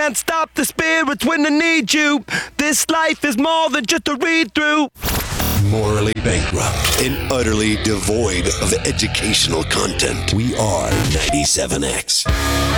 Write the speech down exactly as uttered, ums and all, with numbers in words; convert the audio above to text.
can't stop the spirits when they need you. This life is more than just a read-through. Morally bankrupt and utterly devoid of educational content. We are ninety-seven X.